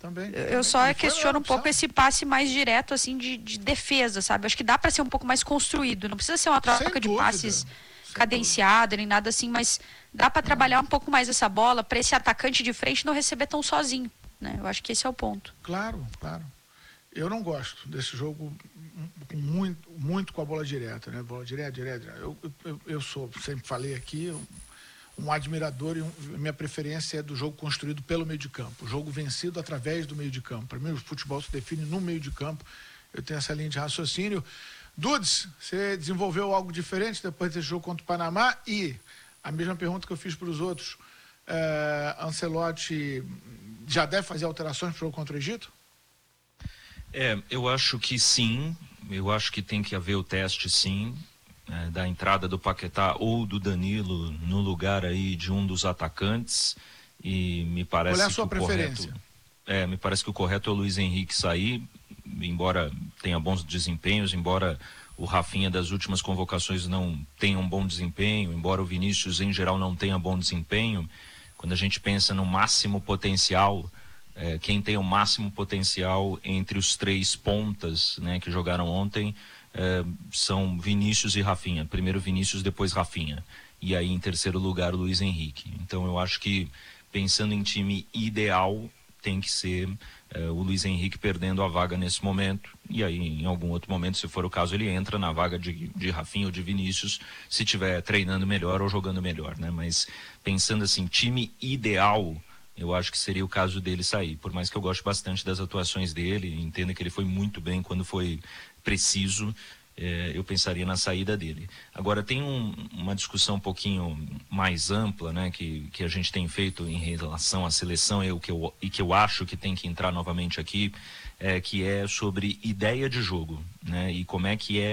Eu só questiono um pouco esse passe mais direto, assim, de defesa, sabe? Acho que dá para ser um pouco mais construído. Não precisa ser uma troca de passes cadenciada, nem nada assim, mas dá para trabalhar um pouco mais essa bola para esse atacante de frente não receber tão sozinho, né? Eu acho que esse é o ponto. Claro. Eu não gosto desse jogo muito com a bola direta, né? Bola direta. Eu sempre falei aqui, um admirador e minha preferência é do jogo construído pelo meio de campo, o jogo vencido através do meio de campo. Para mim, o futebol se define no meio de campo. Eu tenho essa linha de raciocínio. Dudes, você desenvolveu algo diferente depois desse jogo contra o Panamá? E a mesma pergunta que eu fiz para os outros, Ancelotti já deve fazer alterações para o jogo contra o Egito? Eu acho que sim, eu acho que tem que haver o teste sim, da entrada do Paquetá ou do Danilo no lugar aí de um dos atacantes, e me parece Qual é a sua preferência? Me parece que o correto é o Luiz Henrique sair, embora tenha bons desempenhos, embora o Rafinha das últimas convocações não tenha um bom desempenho, embora o Vinícius em geral não tenha bom desempenho. Quando a gente pensa no máximo potencial, quem tem o máximo potencial entre os três pontas, né, que jogaram ontem, são Vinícius e Rafinha. Primeiro Vinícius, depois Rafinha. E aí em terceiro lugar o Luiz Henrique. Então eu acho que, pensando em time ideal, tem que ser o Luiz Henrique perdendo a vaga nesse momento. E aí em algum outro momento, se for o caso, ele entra na vaga de Rafinha ou de Vinícius, se estiver treinando melhor ou jogando melhor, né? Mas pensando assim, time ideal, eu acho que seria o caso dele sair. Por mais que eu goste bastante das atuações dele, entenda que ele foi muito bem quando foi preciso, eu pensaria na saída dele. Agora, tem uma discussão um pouquinho mais ampla, né, que a gente tem feito em relação à seleção e que eu acho que tem que entrar novamente aqui, que é sobre ideia de jogo, né, e como é que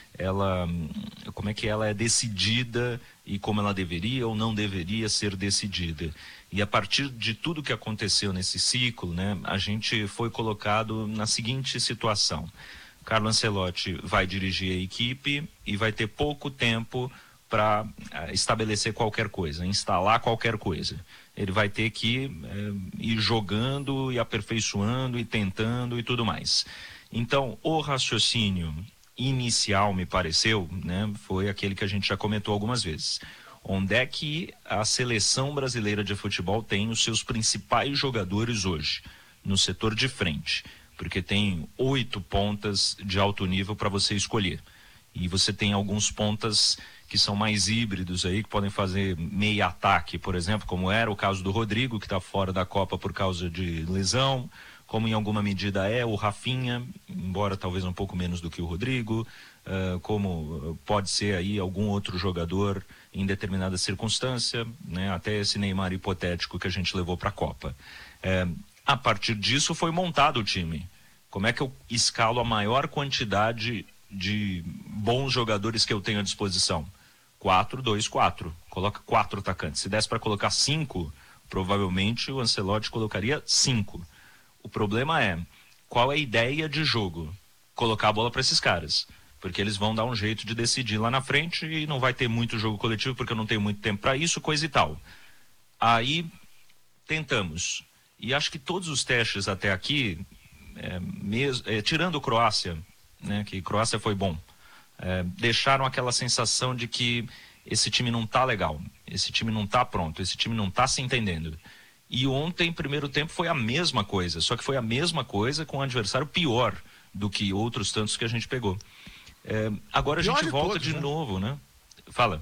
ela é decidida e como ela deveria ou não deveria ser decidida. E a partir de tudo que aconteceu nesse ciclo, né, a gente foi colocado na seguinte situação: Carlo Ancelotti vai dirigir a equipe e vai ter pouco tempo para estabelecer qualquer coisa, instalar qualquer coisa. Ele vai ter que ir jogando e aperfeiçoando e tentando e tudo mais. Então, o raciocínio inicial, me pareceu, né, foi aquele que a gente já comentou algumas vezes. Onde é que a seleção brasileira de futebol tem os seus principais jogadores hoje? No setor de frente. Porque tem 8 pontas de alto nível para você escolher. E você tem alguns pontas que são mais híbridos aí, que podem fazer meio ataque, por exemplo, como era o caso do Rodrigo, que está fora da Copa por causa de lesão, como em alguma medida é o Rafinha, embora talvez um pouco menos do que o Rodrigo, como pode ser aí algum outro jogador em determinada circunstância, né, até esse Neymar hipotético que a gente levou para a Copa. A partir disso foi montado o time. Como é que eu escalo a maior quantidade de bons jogadores que eu tenho à disposição? 4-2-4. Coloca 4 atacantes. Se desse para colocar 5, provavelmente o Ancelotti colocaria 5. O problema é, qual é a ideia de jogo? Colocar a bola para esses caras. Porque eles vão dar um jeito de decidir lá na frente e não vai ter muito jogo coletivo porque eu não tenho muito tempo para isso, coisa e tal. Aí, tentamos. E acho que todos os testes até aqui, tirando Croácia, né, que Croácia foi bom, deixaram aquela sensação de que esse time não tá legal, esse time não tá pronto, esse time não tá se entendendo. E ontem, primeiro tempo, foi a mesma coisa, só que foi a mesma coisa com um adversário pior do que outros tantos que a gente pegou. Agora a gente volta de novo, né? Fala.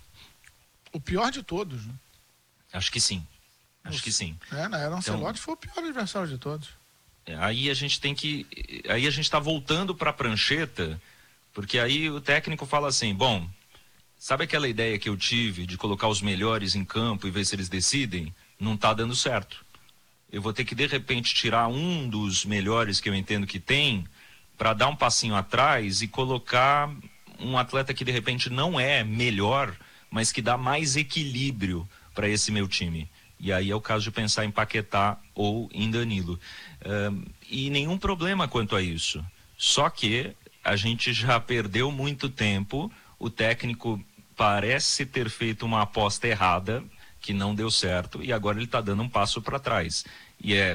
O pior de todos, né? Acho que sim. Acho que sim. Na era Ancelotti foi o pior adversário de todos. Aí a gente está voltando para a prancheta, porque aí o técnico fala assim, bom, sabe aquela ideia que eu tive de colocar os melhores em campo e ver se eles decidem? Não está dando certo. Eu vou ter que de repente tirar um dos melhores que eu entendo que tem, para dar um passinho atrás e colocar um atleta que de repente não é melhor, mas que dá mais equilíbrio para esse meu time. E aí é o caso de pensar em Paquetá ou em Danilo. E nenhum problema quanto a isso. Só que a gente já perdeu muito tempo, o técnico parece ter feito uma aposta errada, que não deu certo, e agora ele está dando um passo para trás. E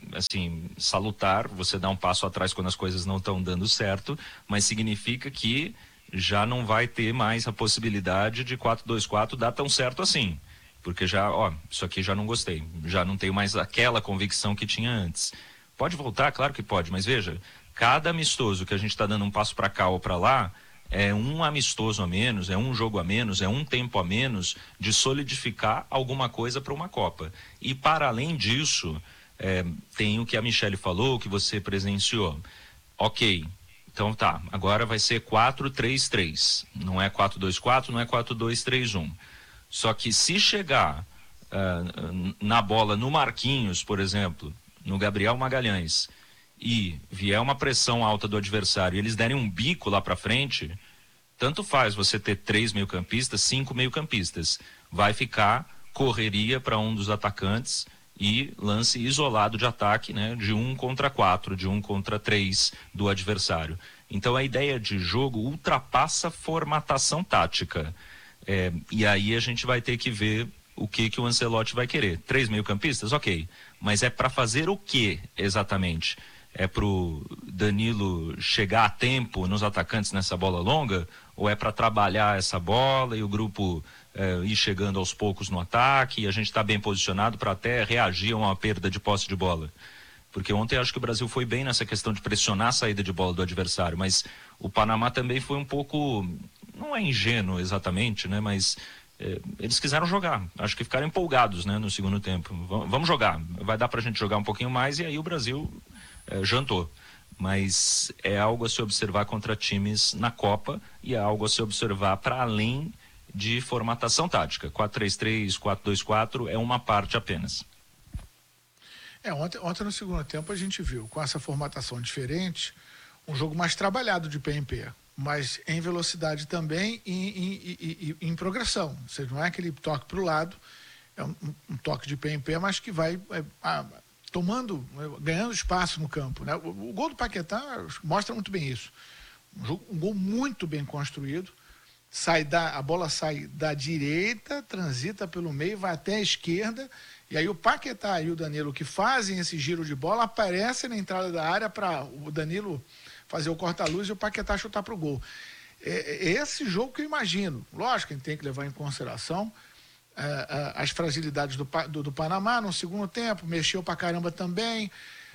assim, salutar, você dá um passo atrás quando as coisas não estão dando certo, mas significa que já não vai ter mais a possibilidade de 4-2-4 dar tão certo assim. Porque já, isso aqui já não gostei, já não tenho mais aquela convicção que tinha antes. Pode voltar? Claro que pode, mas veja, cada amistoso que a gente está dando um passo para cá ou para lá, é um amistoso a menos, é um jogo a menos, é um tempo a menos de solidificar alguma coisa para uma Copa. E para além disso, tem o que a Michele falou, que você presenciou. Ok, então tá, agora vai ser 4-3-3, não é 4-2-4, não é 4-2-3-1. Só que se chegar na bola no Marquinhos, por exemplo, no Gabriel Magalhães, e vier uma pressão alta do adversário e eles derem um bico lá para frente, tanto faz você ter 3 meio-campistas, 5 meio-campistas. Vai ficar correria para um dos atacantes e lance isolado de ataque, né, de 1 contra 4, de 1 contra 3 do adversário. Então a ideia de jogo ultrapassa formatação tática. E aí a gente vai ter que ver o que o Ancelotti vai querer. 3 meio-campistas? Ok. Mas é para fazer o que exatamente? É para o Danilo chegar a tempo nos atacantes nessa bola longa? Ou é para trabalhar essa bola e o grupo ir chegando aos poucos no ataque e a gente está bem posicionado para até reagir a uma perda de posse de bola? Porque ontem acho que o Brasil foi bem nessa questão de pressionar a saída de bola do adversário, mas o Panamá também foi um pouco, não é ingênuo exatamente, né? Mas eles quiseram jogar, acho que ficaram empolgados, né, no segundo tempo. Vamos jogar, vai dar para a gente jogar um pouquinho mais, e aí o Brasil jantou. Mas é algo a se observar contra times na Copa e é algo a se observar para além de formatação tática. 4-3-3, 4-2-4 é uma parte apenas. Ontem no segundo tempo a gente viu, com essa formatação diferente, um jogo mais trabalhado de pé em pé, mas em velocidade também e em progressão. Ou seja, não é aquele toque para o lado, é um toque de pé em pé, mas que vai ganhando espaço no campo, né? O gol do Paquetá mostra muito bem isso. Um gol muito bem construído, a bola sai da direita, transita pelo meio, vai até a esquerda, e aí o Paquetá e o Danilo, que fazem esse giro de bola, aparecem na entrada da área para o Danilo fazer o corta-luz e o Paquetá chutar para o gol. É esse jogo que eu imagino. Lógico que a gente tem que levar em consideração as fragilidades do Panamá no segundo tempo, mexeu pra caramba também,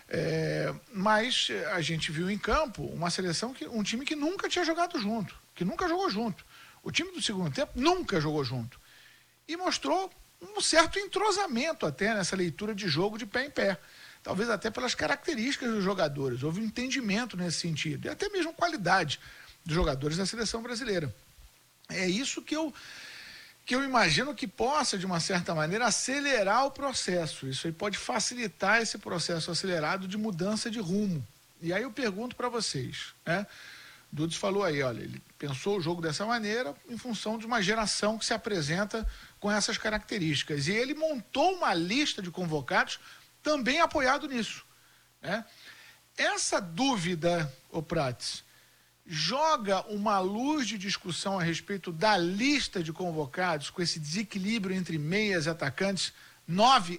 mas a gente viu em campo uma seleção, um time que nunca tinha jogado junto, que nunca jogou junto. O time do segundo tempo nunca jogou junto. E mostrou um certo entrosamento até nessa leitura de jogo de pé em pé. Talvez até pelas características dos jogadores. Houve um entendimento nesse sentido. E até mesmo qualidade dos jogadores da seleção brasileira. É isso que eu imagino que possa, de uma certa maneira, acelerar o processo. Isso aí pode facilitar esse processo acelerado de mudança de rumo. E aí eu pergunto para vocês, né? Dudes falou aí, olha, ele pensou o jogo dessa maneira em função de uma geração que se apresenta com essas características. E ele montou uma lista de convocados também apoiado nisso, né? Essa dúvida, Prates, joga uma luz de discussão a respeito da lista de convocados, com esse desequilíbrio entre meias e atacantes, 9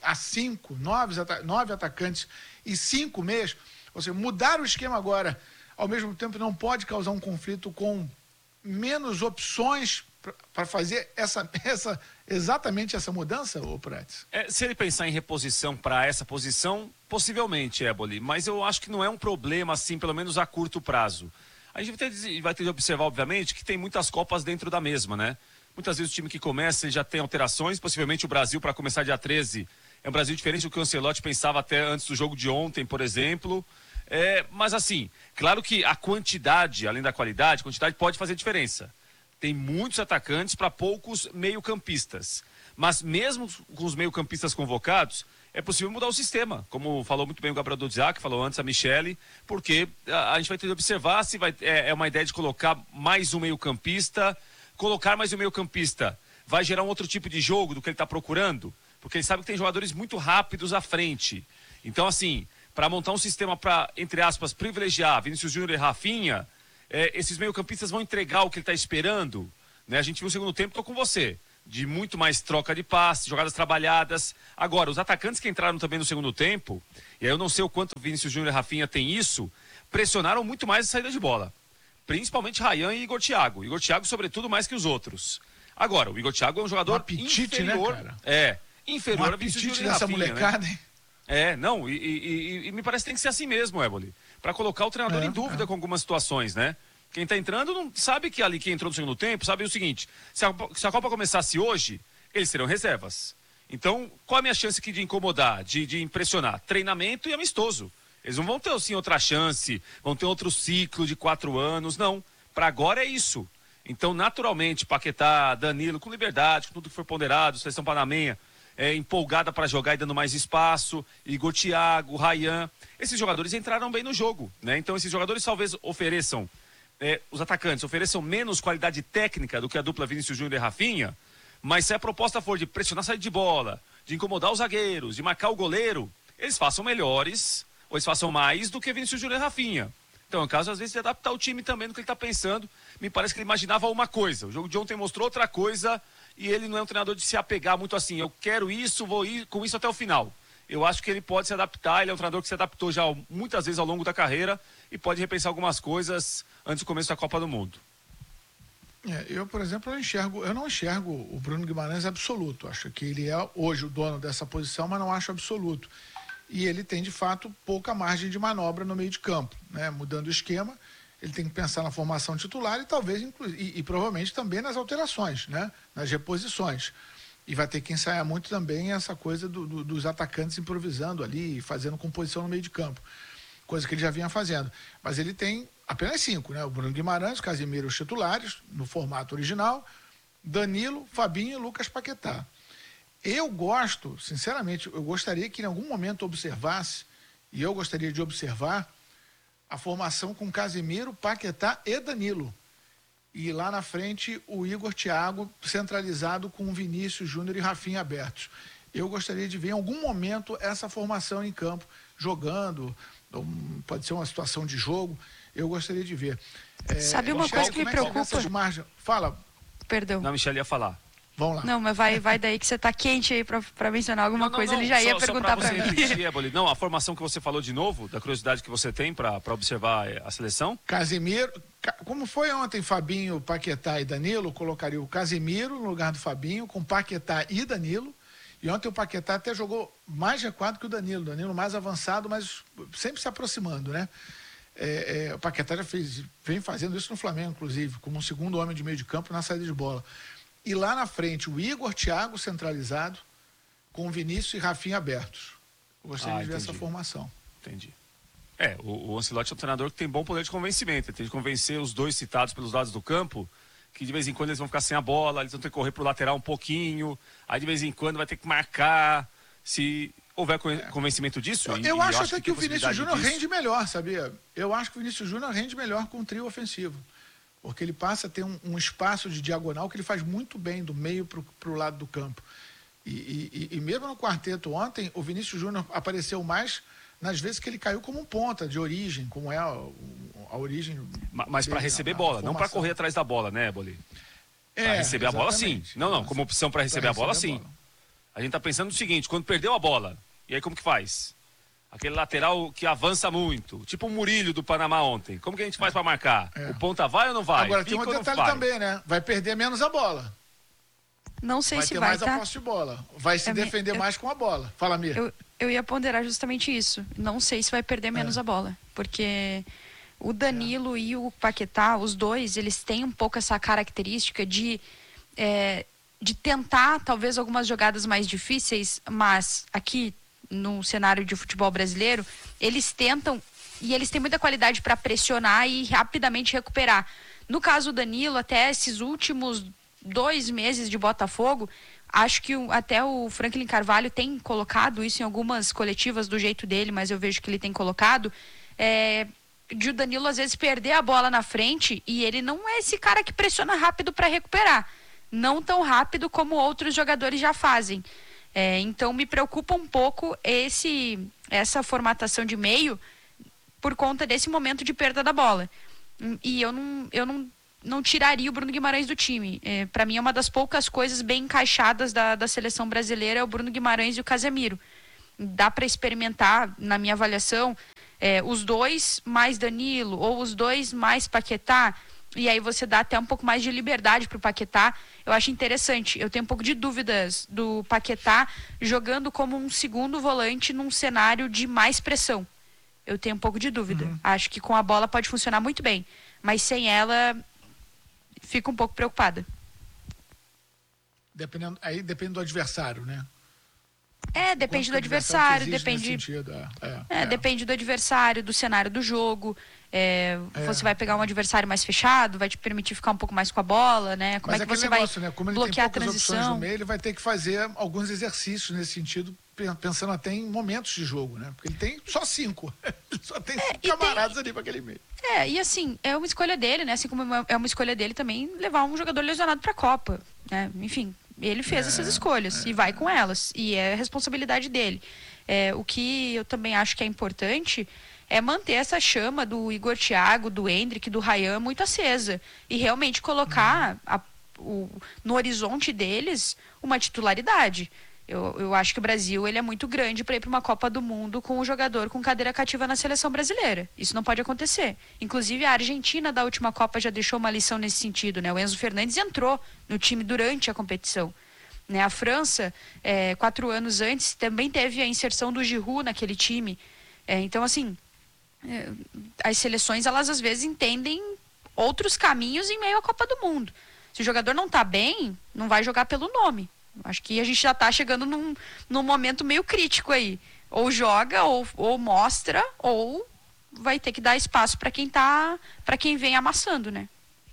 atacantes e 5 meias. Ou seja, mudar o esquema agora, ao mesmo tempo, não pode causar um conflito com menos opções para fazer exatamente essa mudança, Prates? Se ele pensar em reposição para essa posição, possivelmente, Éboli, mas eu acho que não é um problema, assim, pelo menos a curto prazo. A gente vai ter de observar, obviamente, que tem muitas Copas dentro da mesma, né? Muitas vezes o time que começa ele já tem alterações, possivelmente o Brasil, para começar dia 13, é um Brasil diferente do que o Ancelotti pensava até antes do jogo de ontem, por exemplo. Mas assim, claro que a quantidade, além da qualidade, a quantidade pode fazer diferença. Tem muitos atacantes para poucos meio-campistas. Mas mesmo com os meio-campistas convocados, é possível mudar o sistema, como falou muito bem o Gabriel Dudziak, falou antes a Michele, porque a gente vai ter que observar se é uma ideia de colocar mais um meio-campista. Colocar mais um meio-campista vai gerar um outro tipo de jogo do que ele está procurando, porque ele sabe que tem jogadores muito rápidos à frente. Então, assim, para montar um sistema para, entre aspas, privilegiar Vinícius Júnior e Rafinha, esses meio-campistas vão entregar o que ele está esperando, né? A gente viu o segundo tempo, estou com você. de muito mais troca de passe, jogadas trabalhadas. Agora, os atacantes que entraram também no segundo tempo, e aí eu não sei o quanto o Vinícius Júnior e Rafinha tem isso, pressionaram muito mais a saída de bola. Principalmente Ryan e Igor Thiago. Igor Thiago, sobretudo, mais que os outros. Agora, o Igor Thiago é um jogador inferior, né, cara? Inferior a Vinícius Júnior e dessa Rafinha, molecada, hein? Não, e me parece que tem que ser assim mesmo, Éboli, para colocar o treinador em dúvida com algumas situações, né? Quem tá entrando não sabe que ali quem entrou no segundo tempo sabe o seguinte: se a Copa começasse hoje, eles serão reservas. Então, qual é a minha chance aqui de incomodar, de impressionar? Treinamento e amistoso. Eles não vão ter, assim, outra chance, vão ter outro ciclo de 4 anos, não. Para agora é isso. Então, naturalmente, Paquetá, Danilo, com liberdade, com tudo que foi ponderado, seleção panamenha, empolgada para jogar e dando mais espaço, Igor Thiago, Ryan, esses jogadores entraram bem no jogo, né? Então esses jogadores talvez ofereçam, os atacantes ofereçam menos qualidade técnica do que a dupla Vinícius Júnior e Rafinha, mas se a proposta for de pressionar a saída de bola, de incomodar os zagueiros, de marcar o goleiro, eles façam melhores, ou eles façam mais do que Vinícius Júnior e Rafinha. Então é o caso às vezes de adaptar o time também no que ele está pensando. Me parece que ele imaginava uma coisa, o jogo de ontem mostrou outra coisa. E ele não é um treinador de se apegar muito assim, eu quero isso, vou ir com isso até o final. Eu acho que ele pode se adaptar, ele é um treinador que se adaptou já muitas vezes ao longo da carreira e pode repensar algumas coisas antes do começo da Copa do Mundo. Eu, por exemplo, eu não enxergo o Bruno Guimarães absoluto. Acho que ele é hoje o dono dessa posição, mas não acho absoluto. E ele tem, de fato, pouca margem de manobra no meio de campo, né? Mudando o esquema, ele tem que pensar na formação titular e talvez, e provavelmente também nas alterações, né? Nas reposições. E vai ter que ensaiar muito também essa coisa dos atacantes improvisando ali, fazendo composição no meio de campo. Coisa que ele já vinha fazendo. Mas ele tem apenas 5, né? O Bruno Guimarães, o Casimiro, os titulares, no formato original, Danilo, Fabinho e Lucas Paquetá. Eu gosto, sinceramente, eu gostaria que em algum momento observasse, e eu gostaria de observar, a formação com Casimiro, Paquetá e Danilo. E lá na frente o Igor Thiago centralizado com Vinícius Júnior e Rafinha abertos. Eu gostaria de ver em algum momento essa formação em campo, jogando, pode ser uma situação de jogo, eu gostaria de ver. Sabe uma coisa que me preocupa? Fala. Perdão. Não, Michele ia falar. Vamos lá. Não, mas vai daí que você tá quente aí pra mencionar alguma coisa, ele já ia perguntar pra mim. Não, a formação que você falou de novo, da curiosidade que você tem pra observar a seleção? Casimiro, como foi ontem Fabinho, Paquetá e Danilo, colocaria o Casimiro no lugar do Fabinho, com Paquetá e Danilo, e ontem o Paquetá até jogou mais recuado que o Danilo mais avançado, mas sempre se aproximando, né? O Paquetá já vem fazendo isso no Flamengo, inclusive, como um segundo homem de meio de campo na saída de bola. E lá na frente, o Igor Thiago centralizado, com Vinícius e Rafinha abertos. Eu gostaria de ver essa formação. Entendi. O Ancelotti é um treinador que tem bom poder de convencimento. Ele tem de convencer os dois citados pelos lados do campo, que de vez em quando eles vão ficar sem a bola, eles vão ter que correr pro lateral um pouquinho, aí de vez em quando vai ter que marcar. Se houver convencimento disso... Eu acho até que o Vinícius Júnior rende melhor, sabia? Eu acho que o Vinícius Júnior rende melhor com um trio ofensivo. Porque ele passa a ter um espaço de diagonal que ele faz muito bem do meio para o lado do campo. E mesmo no quarteto ontem, o Vinícius Júnior apareceu mais nas vezes que ele caiu como um ponta de origem, como é a origem... Mas para receber bola, não para correr atrás da bola, né, Boli? Para receber a bola, sim. Não, como opção para receber a bola, sim. A gente está pensando no seguinte, quando perdeu a bola, e aí como que faz? Aquele lateral que avança muito, tipo o Murillo do Panamá ontem. Como que a gente faz para marcar? O ponta vai ou não vai? Agora tem um detalhe também, né? Vai perder menos a bola. Não sei se vai, vai ter mais a posse de bola. Vai se defender mais com a bola. Fala, Mira. Eu ia ponderar justamente isso. Não sei se vai perder menos a bola. Porque o Danilo e o Paquetá, os dois, eles têm um pouco essa característica de tentar, talvez, algumas jogadas mais difíceis, mas aqui no cenário de futebol brasileiro, eles tentam e eles têm muita qualidade para pressionar e rapidamente recuperar. No caso do Danilo, até esses últimos 2 meses de Botafogo, acho que até o Franklin Carvalho tem colocado isso em algumas coletivas do jeito dele, mas eu vejo que ele tem colocado, de o Danilo às vezes perder a bola na frente e ele não é esse cara que pressiona rápido para recuperar. Não tão rápido como outros jogadores já fazem. Então me preocupa um pouco essa formatação de meio por conta desse momento de perda da bola. E eu não não tiraria o Bruno Guimarães do time. Para mim é uma das poucas coisas bem encaixadas da seleção brasileira, é o Bruno Guimarães e o Casemiro. Dá para experimentar, na minha avaliação, os dois mais Danilo, ou os dois mais Paquetá, e aí você dá até um pouco mais de liberdade pro Paquetá. Eu acho interessante. Eu tenho um pouco de dúvidas do Paquetá jogando como um segundo volante num cenário de mais pressão. Eu tenho um pouco de dúvida. Acho que com a bola pode funcionar muito bem, mas sem ela, fico um pouco preocupada. Depende do adversário, né? Depende do adversário, depende do adversário, do cenário do jogo. Você vai pegar um adversário mais fechado, vai te permitir ficar um pouco mais com a bola, né? Como é que você vai bloquear a transição? No meio, ele vai ter que fazer alguns exercícios nesse sentido, pensando até em momentos de jogo, né? Porque ele tem só 5. Ele só tem 5 camaradas ali para aquele meio. E assim, é uma escolha dele, né? Assim como é uma escolha dele também levar um jogador lesionado para a Copa, né? Enfim, ele fez essas escolhas e vai com elas. E é responsabilidade dele. O que eu também acho que é importante é manter essa chama do Igor Thiago, do Endrick, do Ryan muito acesa. E realmente colocar no horizonte deles uma titularidade. Eu acho que o Brasil ele é muito grande para ir para uma Copa do Mundo com um jogador com cadeira cativa na seleção brasileira. Isso não pode acontecer. Inclusive, a Argentina da última Copa já deixou uma lição nesse sentido, né? O Enzo Fernandes entrou no time durante a competição. Né? A França, 4 anos antes, também teve a inserção do Giroud naquele time. Então, assim, as seleções, elas às vezes entendem outros caminhos em meio à Copa do Mundo. Se o jogador não está bem, não vai jogar pelo nome. Acho que a gente já está chegando num momento meio crítico aí. Ou joga, ou mostra, ou vai ter que dar espaço para quem vem amassando, né?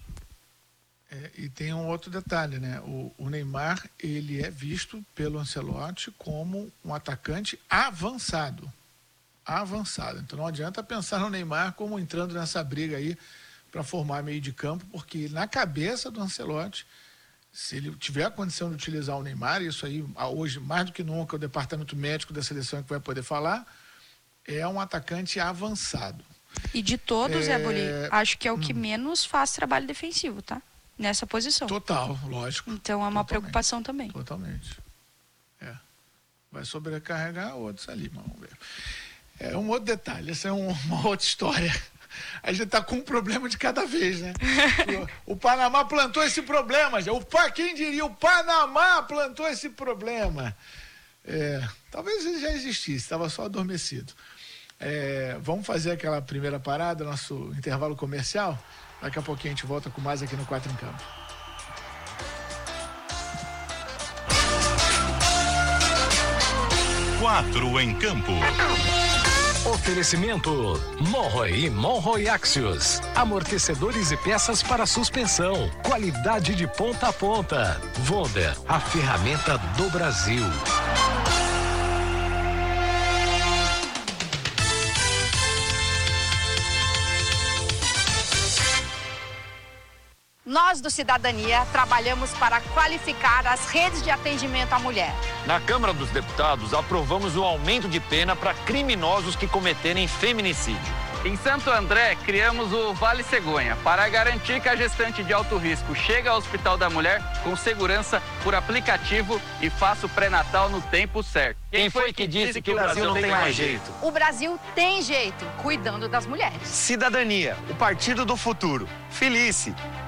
E tem um outro detalhe, né? O Neymar, ele é visto pelo Ancelotti como um atacante avançado. Então não adianta pensar no Neymar como entrando nessa briga aí para formar meio de campo, porque na cabeça do Ancelotti, se ele tiver a condição de utilizar o Neymar, isso aí hoje mais do que nunca o departamento médico da seleção é que vai poder falar, é um atacante avançado. E de todos, Éboli, acho que é o que menos faz trabalho defensivo, tá? Nessa posição. Total, lógico. Então é uma preocupação também. Totalmente. Vai sobrecarregar outros ali, vamos ver. Um outro detalhe, essa é uma outra história. A gente tá com um problema de cada vez, né? O Panamá plantou esse problema, quem diria, o Panamá plantou esse problema. Talvez ele já existisse, estava só adormecido. Vamos fazer aquela primeira parada, nosso intervalo comercial. Daqui a pouquinho a gente volta com mais aqui no 4 em Campo. Quatro em Campo. Oferecimento Monroe e Monroe Axios. Amortecedores e peças para suspensão. Qualidade de ponta a ponta. Wonder, a ferramenta do Brasil. Nós do Cidadania trabalhamos para qualificar as redes de atendimento à mulher. Na Câmara dos Deputados, aprovamos o aumento de pena para criminosos que cometerem feminicídio. Em Santo André, criamos o Vale Cegonha para garantir que a gestante de alto risco chegue ao Hospital da Mulher com segurança por aplicativo e faça o pré-natal no tempo certo. Quem foi que disse que o Brasil não tem mais jeito? O Brasil tem jeito, cuidando das mulheres. Cidadania, o partido do futuro. Felice,